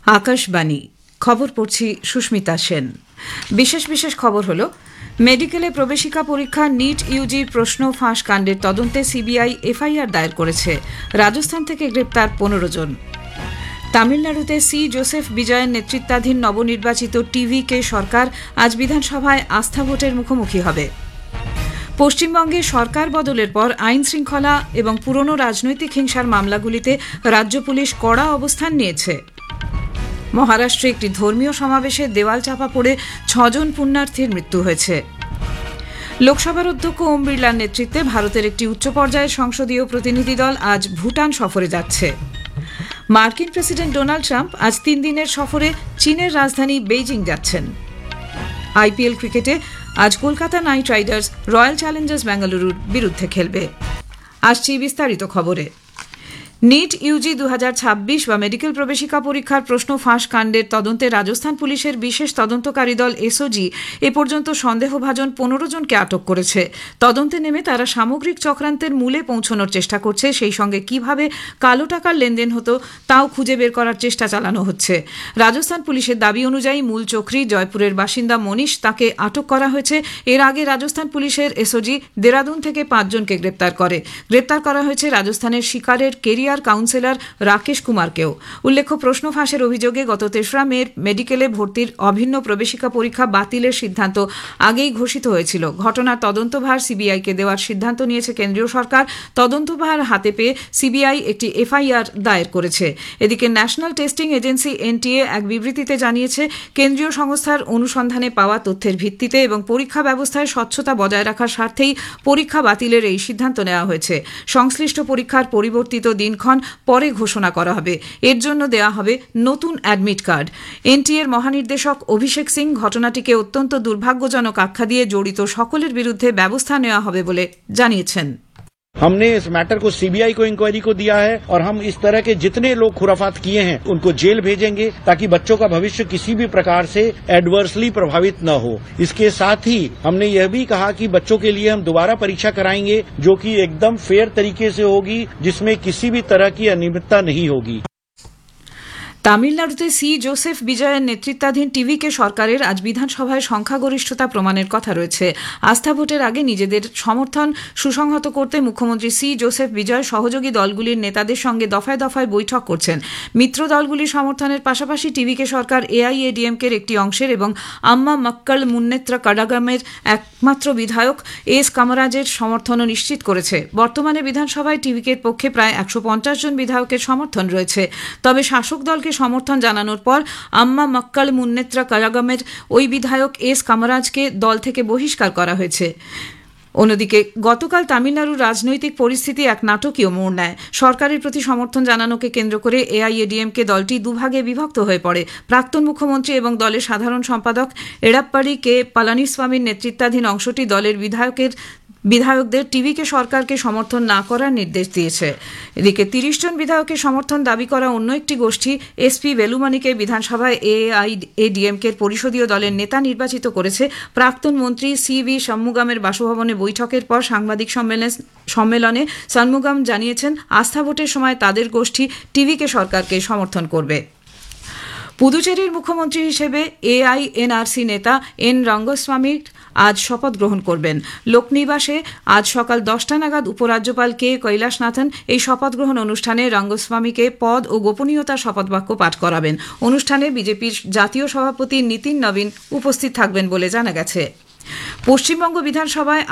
আকাশবাণী খবর পড়ছি সুস্মিতা সেন। বিশেষ বিশেষ খবর হলো, মেডিকেলে প্রবেশিকা পরীক্ষা নিট ইউজি প্রশ্ন ফাঁস কাণ্ডের তদন্তে সিবিআই এফআইআর দায়ের করেছে। রাজস্থান থেকে গ্রেপ্তার 15 জন। তামিলনাড়ুতে সি জোসেফ বিজয়ের নেতৃত্বাধীন নবনির্বাচিত টিভিকে সরকার আজ বিধানসভায় আস্থা ভোটের মুখোমুখি হবে। পশ্চিমবঙ্গে সরকার বদলের পর আইন শৃঙ্খলা এবং পুরনো রাজনৈতিক হিংসার মামলাগুলিতে রাজ্য পুলিশ কড়া অবস্থান নিয়েছে। মহারাষ্ট্রে একটি ধর্মীয় সমাবেশে দেওয়াল চাপা পড়ে 6 জন পুণ্যার্থীর মৃত্যু হয়েছে। লোকসভার অধ্যক্ষ ওম বিড়লার নেতৃত্বে ভারতের একটি উচ্চ পর্যায়ের সংসদীয় প্রতিনিধি দল আজ ভুটান সফরে যাচ্ছে। মার্কিন প্রেসিডেন্ট ডোনাল্ড ট্রাম্প আজ 3 দিনের সফরে চীনের রাজধানী বেইজিং যাচ্ছেন। আইপিএল ক্রিকেটে আজ Kolkata night Riders royal Challengers বেঙ্গালুরুর বিরুদ্ধে খেলবে। আসছি বিস্তারিত খবরে। নিট ইউজি 2026 বা মেডিকেল প্রবেশিকা পরীক্ষার প্রশ্ন ফাঁস কাণ্ডের তদন্তে রাজস্থান পুলিশের বিশেষ তদন্তকারী দল এসওজি এ পর্যন্ত সন্দেহভাজন 15 জনকে আটক করেছে। তদন্তে নেমে তারা সামগ্রিক চক্রান্তের মূলে পৌঁছানোর চেষ্টা করছে, সেই সঙ্গে কিভাবে কালো টাকার লেনদেন হতো তাও খুঁজে বের করার চেষ্টা চালানো হচ্ছে। রাজস্থান পুলিশের দাবি অনুযায়ী মূল চক্রী জয়পুরের বাসিন্দা মনীষ, তাকে আটক করা হয়েছে। এর আগে রাজস্থান পুলিশের এসওজি দেরাদুন থেকে 5 জনকে গ্রেপ্তার করা হয়েছে রাজস্থানের শিকারের কেরিয়ার কাউন্সিলর রাকেশ কুমারকেও। উল্লেখ্য, প্রশ্ন ফাঁসের অভিযোগে গত 3রা মে মেডিকেলে ভর্তির অভিন্ন প্রবেশিকা পরীক্ষা বাতিলের সিদ্ধান্ত আগেই ঘোষিত হয়েছিল। ঘটনার তদন্তভার সিবিআইকে দেওয়ার সিদ্ধান্ত নিয়েছে কেন্দ্রীয় সরকার। তদন্তভার হাতে পেয়ে সিবিআই একটি এফআইআর দায়ের করেছে। এদিকে ন্যাশনাল টেস্টিং এজেন্সি এনটিএ এক বিবৃতিতে জানিয়েছে, কেন্দ্রীয় সংস্থার অনুসন্ধানে পাওয়া তথ্যের ভিত্তিতে এবং পরীক্ষা ব্যবস্থায় স্বচ্ছতা বজায় রাখার স্বার্থেই পরীক্ষা বাতিলের এই সিদ্ধান্ত নেওয়া হয়েছে। সংশ্লিষ্ট পরীক্ষার পরিবর্তিত দিনক্ষণ পরে ঘোষণা করা হবে। এর জন্য দেওয়া হবে নতুন অ্যাডমিট কার্ড। এনটিএর মহানির্দেশক অভিষেক সিং ঘটনাটিকে অত্যন্ত দুর্ভাগ্যজনক আখ্যা দিয়ে জড়িত সকলের বিরুদ্ধে ব্যবস্থা নেওয়া হবে বলে জানিয়েছেন। हमने इस मैटर को सीबीआई को इंक्वायरी को दिया है और हम इस तरह के जितने लोग खुराफात किए हैं उनको जेल भेजेंगे, ताकि बच्चों का भविष्य किसी भी प्रकार से एडवर्सली प्रभावित न हो। इसके साथ ही हमने यह भी कहा कि बच्चों के लिए हम दोबारा परीक्षा कराएंगे, जो कि एकदम फेयर तरीके से होगी, जिसमें किसी भी तरह की अनियमितता नहीं होगी। তামিলনাড়ুতে সি জোসেফ বিজয়ের নেতৃত্বাধীন টিভিকে সরকারের আজ বিধানসভায় সংখ্যাগরিষ্ঠতা প্রমাণের কথা রয়েছে। আস্থা ভোটের আগে নিজেদের সমর্থন সুসংহত করতে মুখ্যমন্ত্রী সি জোসেফ বিজয় সহযোগী দলগুলির নেতাদের সঙ্গে দফায় দফায় বৈঠক করছেন। মিত্র দলগুলির সমর্থনের পাশাপাশি টিভিকে সরকার এআইএডিএমকের একটি অংশের এবং আম্মা মক্কল মুন্নেত্রা কাডাগামের একমাত্র বিধায়ক এস কামারাজের সমর্থনও নিশ্চিত করেছে। বর্তমানে বিধানসভায় টিভিকের পক্ষে প্রায় 150 জন বিধায়কের সমর্থন রয়েছে। তবে শাসক দলকে সমর্থন জানানোর পর আম্মা মক্কল মুন্নেত্রা কাডাগামের ওই বিধায়ক এস কামারাজকে দল থেকে বহিষ্কার করা হয়েছে। অন্যদিকে গতকাল তামিলনাড়ুর রাজনৈতিক পরিস্থিতি এক নাটকীয় মোড় নেয়। সরকারের প্রতি সমর্থন জানানোকে কেন্দ্র করে এআইএডিএমকে দলটি দুভাগে বিভক্ত হয়ে পড়ে। প্রাক্তন মুখ্যমন্ত্রী এবং দলের সাধারণ সম্পাদক এড়াপ্পাড়ি কে পালানিস্বামীর নেতৃত্বাধীন অংশটি দলের বিধায়কদের টিভিকে সরকারকে সমর্থন না করার নির্দেশ দিয়েছে। এদিকে 30 জন বিধায়কের সমর্থন দাবি করা অন্য একটি গোষ্ঠী এসপি বেলুমানিকে বিধানসভায় এআইএডিএমকের পরিষদীয় দলের নেতা নির্বাচিত করেছে। প্রাক্তন মন্ত্রী সিভি ষণ্মুগামের বাসভবনে বৈঠকের পর সাংবাদিক সম্মেলনে ষণ্মুগাম জানিয়েছেন, আস্থা ভোটের সময় তাদের গোষ্ঠী টিভিকে সরকারকে সমর্থন করবে। পুদুচেরির মুখ্যমন্ত্রী হিসেবে এআইএনআরসি নেতা এন রঙ্গস্বামী আজ শপথ গ্রহণ করবেন। লোকনিবাসে আজ সকাল 10টা নাগাদ উপরাজ্যপাল কে কৈলাসনাথন এই শপথ গ্রহণ অনুষ্ঠানে রঙ্গস্বামীকে পদ ও গোপনীয়তার শপথ বাক্য পাঠ করাবেন। অনুষ্ঠানে বিজেপির জাতীয় সভাপতি নীতিন নবীন উপস্থিত থাকবেন বলে জানা গেছে। পশ্চিমবঙ্গ বিধানসভায়